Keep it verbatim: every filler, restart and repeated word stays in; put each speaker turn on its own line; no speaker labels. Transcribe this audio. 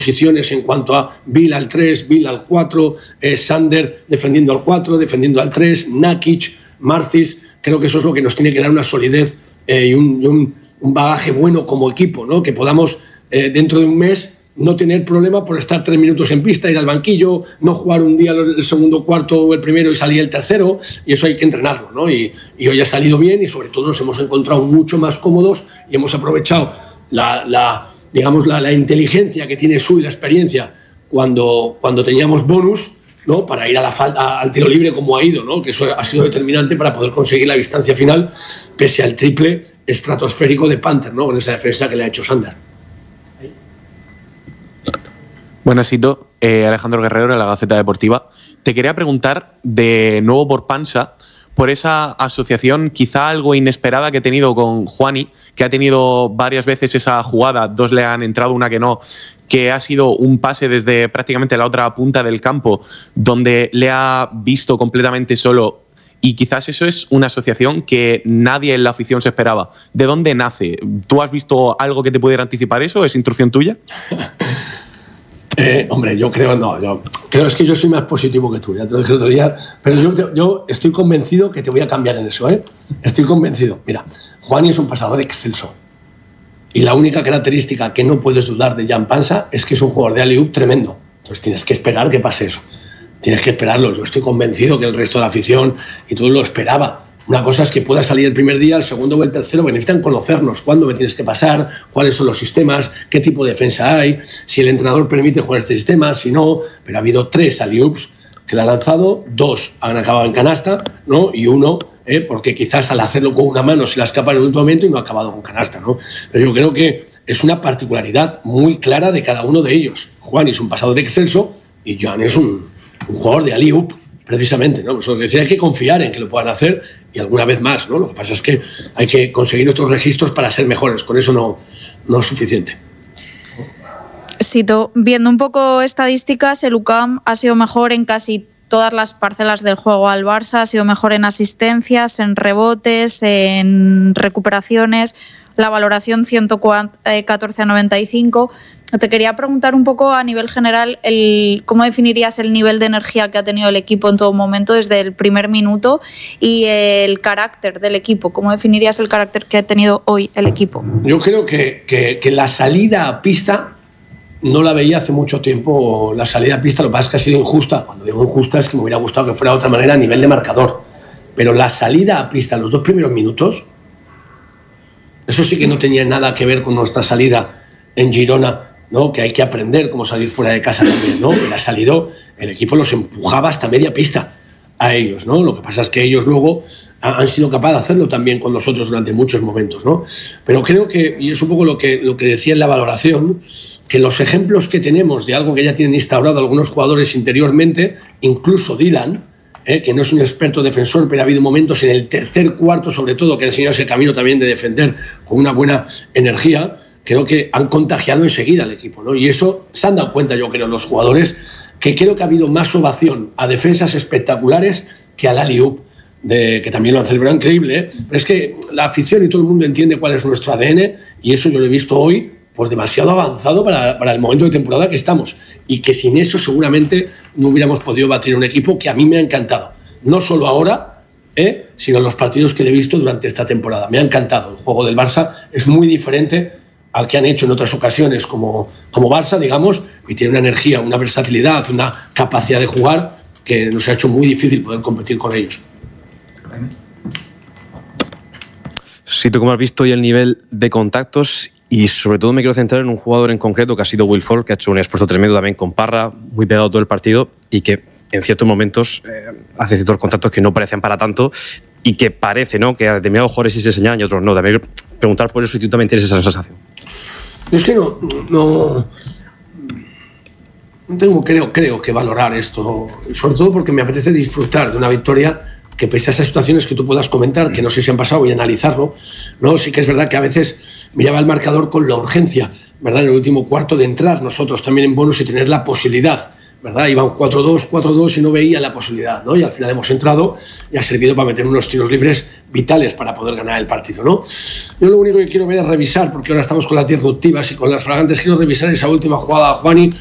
posiciones en cuanto a Bill al tres, Bill al cuatro, eh, Sander defendiendo al cuatro, defendiendo al tres, Nakic, Marcis. Creo que eso es lo que nos tiene que dar una solidez eh, y, un, y un, un bagaje bueno como equipo, ¿no? Que podamos eh, dentro de un mes no tener problema por estar tres minutos en pista, ir al banquillo, no jugar un día el segundo cuarto o el primero y salir el tercero, y eso hay que entrenarlo, ¿no? Y, y hoy ha salido bien y sobre todo nos hemos encontrado mucho más cómodos y hemos aprovechado la, la, digamos, la, la inteligencia que tiene Su y la experiencia cuando, cuando teníamos bonus, ¿no? Para ir a la falta, al tiro libre como ha ido, ¿no? Que eso ha sido determinante para poder conseguir la distancia final pese al triple estratosférico de Panther, ¿no? Con esa defensa que le ha hecho Sander.
Buenas, Sito. Eh, Alejandro Guerrero, de la Gaceta Deportiva. Te quería preguntar de nuevo por Pansa, por esa asociación quizá algo inesperada que he tenido con Juani, que ha tenido varias veces esa jugada, dos le han entrado, una que no, que ha sido un pase desde prácticamente la otra punta del campo, donde le ha visto completamente solo. Y quizás eso es una asociación que nadie en la afición se esperaba. ¿De dónde nace? ¿Tú has visto algo que te pudiera anticipar eso? ¿Es instrucción tuya?
Eh, hombre, yo creo, no, yo creo es que yo soy más positivo que tú, ya te lo dije el otro día, pero yo, yo estoy convencido que te voy a cambiar en eso, ¿eh? Estoy convencido. Mira, Juani es un pasador excelso y la única característica que no puedes dudar de Jan Pansa es que es un jugador de alley-oop tremendo. Entonces tienes que esperar que pase eso, tienes que esperarlo. Yo estoy convencido que el resto de la afición y todo lo esperaba. Una cosa es que pueda salir el primer día, el segundo o el tercero, que necesitan conocernos, cuándo me tienes que pasar, cuáles son los sistemas, qué tipo de defensa hay, si el entrenador permite jugar este sistema, si no. Pero ha habido tres alley-oops que le han lanzado, dos han acabado en canasta, ¿no? Y uno, ¿eh? Porque quizás al hacerlo con una mano se la escapa en el último momento y no ha acabado con canasta, ¿no? Pero yo creo que es una particularidad muy clara de cada uno de ellos. Juan es un pasador excelso y Jan es un, un jugador de alley-oop, precisamente, ¿no? Pues lo que decía, hay que confiar en que lo puedan hacer y alguna vez más, ¿no? Lo que pasa es que hay que conseguir otros registros para ser mejores, con eso no, no es suficiente.
Sito, viendo un poco estadísticas, el U C A M ha sido mejor en casi todas las parcelas del juego al Barça, ha sido mejor en asistencias, en rebotes, en recuperaciones, la valoración ciento catorce a noventa y cinco. Te quería preguntar un poco a nivel general, el, ¿cómo definirías el nivel de energía que ha tenido el equipo en todo momento desde el primer minuto y el carácter del equipo? ¿Cómo definirías el carácter que ha tenido hoy el equipo?
Yo creo que, que, que la salida a pista no la veía hace mucho tiempo. La salida a pista, lo que pasa es que ha sido injusta. Cuando digo injusta es que me hubiera gustado que fuera de otra manera a nivel de marcador. Pero la salida a pista, los dos primeros minutos, eso sí que no tenía nada que ver con nuestra salida en Girona, ¿no? Que hay que aprender cómo salir fuera de casa también, ¿no? El ha salido, el equipo los empujaba hasta media pista a ellos, ¿no? Lo que pasa es que ellos luego han sido capaces de hacerlo también con nosotros durante muchos momentos, ¿no? Pero creo que, y es un poco lo que, lo que decía en la valoración, que los ejemplos que tenemos de algo que ya tienen instaurado algunos jugadores interiormente, incluso Dylan, ¿eh? Que no es un experto defensor, pero ha habido momentos en el tercer cuarto, sobre todo, que ha enseñado ese camino también de defender con una buena energía. Creo que han contagiado enseguida al equipo, ¿no? Y eso se han dado cuenta, yo creo, los jugadores, que creo que ha habido más ovación a defensas espectaculares que al alley-oop, de, que también lo han celebrado increíble, ¿eh? Pero es que la afición y todo el mundo entiende cuál es nuestro A D N y eso yo lo he visto hoy pues demasiado avanzado para, para el momento de temporada que estamos y que sin eso seguramente no hubiéramos podido batir un equipo que a mí me ha encantado. No solo ahora, ¿eh? Sino en los partidos que he visto durante esta temporada. Me ha encantado. El juego del Barça es muy diferente al que han hecho en otras ocasiones como, como Barça, digamos, y tiene una energía, una versatilidad, una capacidad de jugar que nos ha hecho muy difícil poder competir con ellos.
Sí, tú como has visto hoy el nivel de contactos y sobre todo me quiero centrar en un jugador en concreto que ha sido Will Ford, que ha hecho un esfuerzo tremendo también con Parra, muy pegado todo el partido y que en ciertos momentos eh, hace ciertos contactos que no parecen para tanto y que parece, ¿no?, que a determinados jugadores sí se señalan y otros no. También preguntar por eso si tú también tienes esa sensación.
Es que no, no, no tengo, creo, creo que valorar esto, sobre todo porque me apetece disfrutar de una victoria que pese a esas situaciones que tú puedas comentar, que no sé si han pasado, voy a analizarlo, ¿no? Sí que es verdad que a veces miraba el marcador con la urgencia, ¿verdad?, en el último cuarto de entrar nosotros también en bonus y tener la posibilidad ¿verdad? Iban cuatro dos, cuatro dos y no veía la posibilidad, ¿no? Y al final hemos entrado y ha servido para meter unos tiros libres vitales para poder ganar el partido, ¿no? Yo lo único que quiero ver es revisar, porque ahora estamos con las disruptivas y con las fragantes, quiero revisar esa última jugada a Juani,